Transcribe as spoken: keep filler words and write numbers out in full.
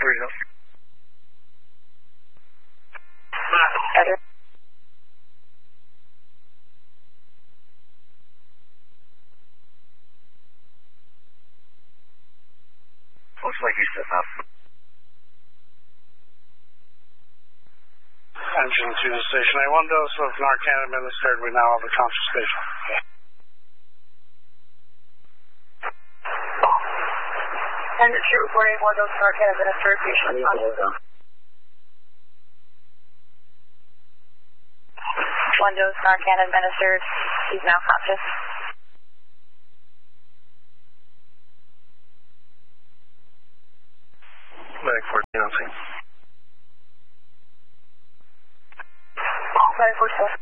Three zero. Better. Looks like he's sitting up. Engine to the station A. One dose of Narcan administered. We now have a conscious patient. And it's your reporting one dose Narcan administered patient unconscious. One dose Narcan administered. He's now conscious. Medic four announcing. Medic four